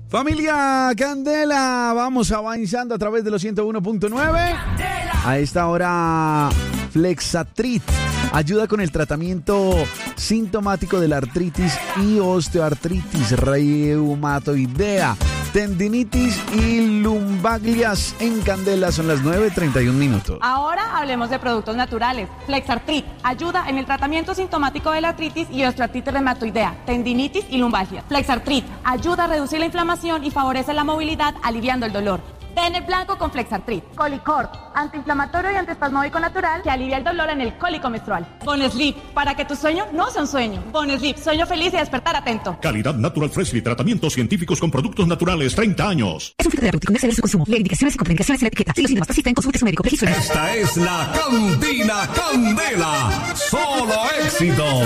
Familia Candela, vamos avanzando a través de los 101.9. A esta hora, Flexatrit ayuda con el tratamiento sintomático de la artritis y osteoartritis reumatoidea, tendinitis y lumbalgias. En Candela son las 9:31. Ahora hablemos de productos naturales. Flexartrit ayuda en el tratamiento sintomático de la artritis y osteoartritis reumatoidea, tendinitis y lumbalgias. Flexartrit ayuda a reducir la inflamación y favorece la movilidad, aliviando el dolor. Ten el blanco con Flexartrit. Colicort, antiinflamatorio y antiespasmódico natural que alivia el dolor en el cólico menstrual. Bonesleep, para que tu sueño no sea un sueño. Bonesleep, sueño feliz y despertar atento. Calidad Natural Freshly, tratamientos científicos con productos naturales, 30 años. Es un filtro terapéutico, no exceder su consumo. Lee indicaciones y contraindicaciones en la etiqueta. Si los síntomas persisten, consulte a su médico. Esta es la Cantina Candela. Solo éxito.